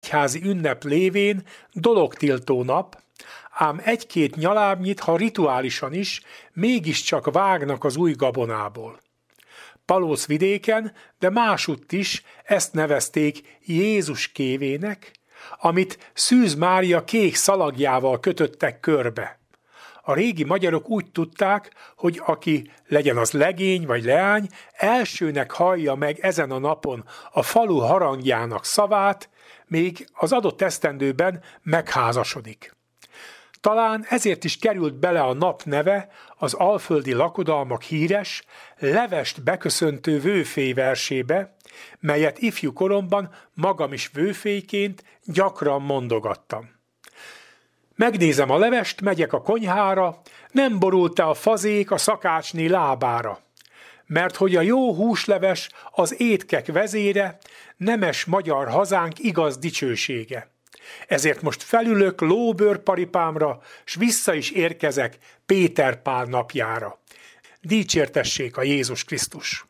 egyházi ünnep lévén dologtiltó nap, ám egy-két nyalábnyit, ha rituálisan is, mégiscsak vágnak az új gabonából. Palócvidéken, de másutt is ezt nevezték Jézus kévének, amit Szűz Mária kék szalagjával kötöttek körbe. A régi magyarok úgy tudták, hogy aki, legyen az legény vagy leány, elsőnek hallja meg ezen a napon a falu harangjának szavát, még az adott esztendőben megházasodik. Talán ezért is került bele a nap neve az alföldi lakodalmak híres, levest beköszöntő vőfély versébe, melyet ifjú koromban magam is vőfélyként gyakran mondogattam. Megnézem a levest, megyek a konyhára, nem borult-e a fazék a szakácsné lábára, mert hogy a jó húsleves az étkek vezére, nemes magyar hazánk igaz dicsősége. Ezért most felülök lóbőrparipámra, s vissza is érkezek Péter Pál napjára. Dicsértessék a Jézus Krisztus!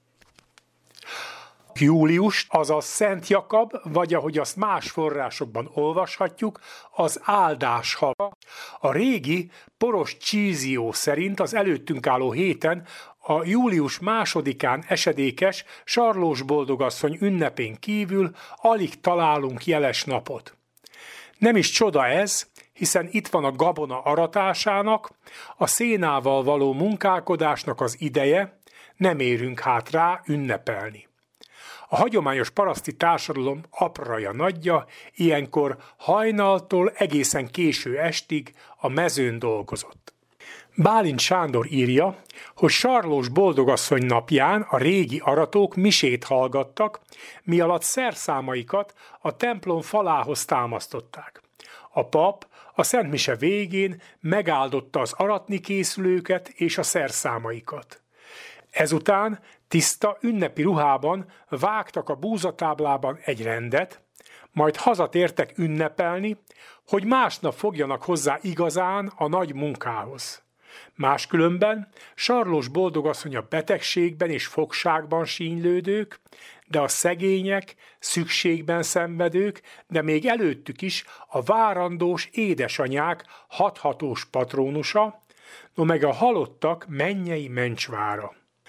Július, azaz Szent Jakab, vagy ahogy azt más forrásokban olvashatjuk, az áldás hava. A régi Poros Csízió szerint az előttünk álló héten a július 2-án esedékes Sarlós Boldogasszony ünnepén kívül alig találunk jeles napot. Nem is csoda ez, hiszen itt van a gabona aratásának, a szénával való munkálkodásnak az ideje, nem érünk hát rá ünnepelni. A hagyományos paraszti társadalom apraja nagyja ilyenkor hajnaltól egészen késő estig a mezőn dolgozott. Bálint Sándor írja, hogy Sarlós Boldogasszony napján a régi aratók misét hallgattak, mi alatt szerszámaikat a templom falához támasztották. A pap a Szent Mise végén megáldotta az aratni készülőket és a szerszámaikat. Ezután tiszta ünnepi ruhában vágtak a búzatáblában egy rendet, majd hazatértek ünnepelni, hogy másnap fogjanak hozzá igazán a nagy munkához. Máskülönben Sarlós Boldogasszony a betegségben és fogságban sínylődők, de a szegények, szükségben szenvedők, de még előttük is a várandós édesanyák hathatós patrónusa, no meg a halottak mennyei mencsvára.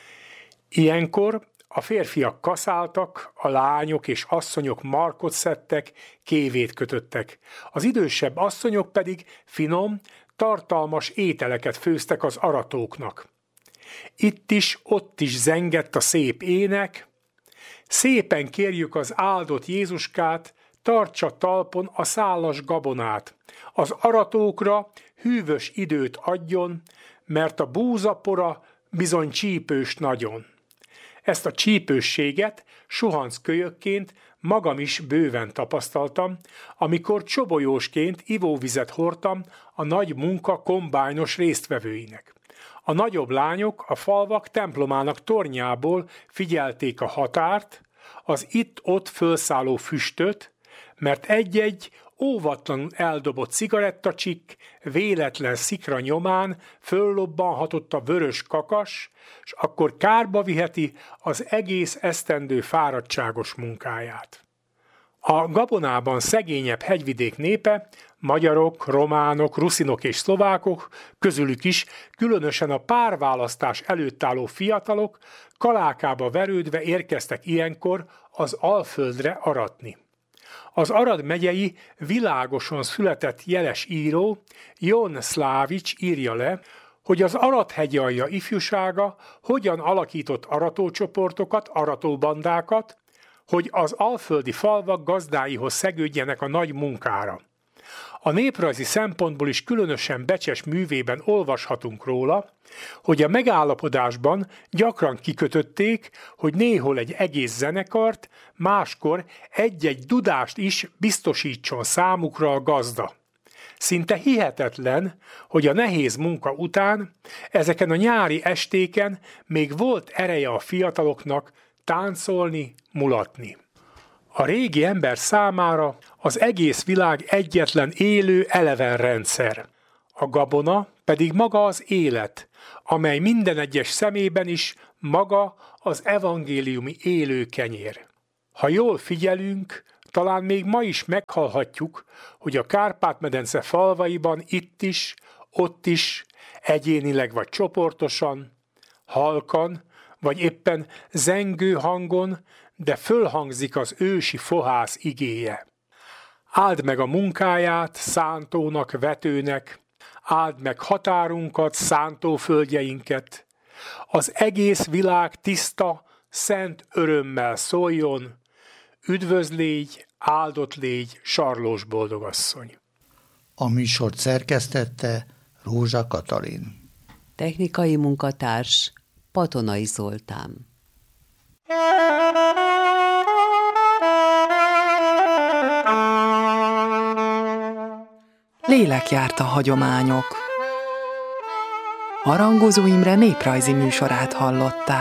Ilyenkor a férfiak kaszáltak, a lányok és asszonyok markot szedtek, kévét kötöttek. Az idősebb asszonyok pedig finom, tartalmas ételeket főztek az aratóknak. Itt is, ott is zengett a szép ének, szépen kérjük az áldott Jézuskát, tartsa talpon a szálas gabonát, az aratókra hűvös időt adjon, mert a búzapora bizony csípős nagyon. Ezt a csípősséget suhanckölyökként magam is bőven tapasztaltam, amikor csobolyósként ivóvizet hordtam a nagy munka kombájnos résztvevőinek. A nagyobb lányok a falvak templomának tornyából figyelték a határt, az itt-ott fölszálló füstöt, mert egy-egy óvatlanul eldobott cigarettacsikk véletlen szikra nyomán föllobbanhatott a vörös kakas, s akkor kárba viheti az egész esztendő fáradtságos munkáját. A gabonában szegényebb hegyvidék népe, magyarok, románok, ruszinok és szlovákok, közülük is különösen a párválasztás előtt álló fiatalok kalákába verődve érkeztek ilyenkor az Alföldre aratni. Az Arad megyei világoson született jeles író Jon Szlávics írja le, hogy az Arad-hegyalja ifjúsága hogyan alakított aratócsoportokat, aratóbandákat, hogy az alföldi falvak gazdáihoz szegődjenek a nagy munkára. A néprajzi szempontból is különösen becses művében olvashatunk róla, hogy a megállapodásban gyakran kikötötték, hogy néhol egy egész zenekart, máskor egy-egy dudást is biztosítson számukra a gazda. Szinte hihetetlen, hogy a nehéz munka után ezeken a nyári estéken még volt ereje a fiataloknak táncolni, mulatni. A régi ember számára az egész világ egyetlen élő eleven rendszer. A gabona pedig maga az élet, amely minden egyes szemében is maga az evangéliumi élő kenyér. Ha jól figyelünk, talán még ma is meghallhatjuk, hogy a Kárpát-medence falvaiban itt is, ott is, egyénileg vagy csoportosan, halkan, vagy éppen zengő hangon, de fölhangzik az ősi fohász igéje. Áld meg a munkáját szántónak, vetőnek, áld meg határunkat, szántóföldjeinket, az egész világ tiszta, szent örömmel szóljon, üdvözl légy, áldott légy, sarlós boldogasszony. A műsort szerkesztette Rózsa Katalin. Technikai munkatárs Patonai Zoltán. Lélekjárta hagyományok. Harangozó Imre néprajzi műsorát hallották.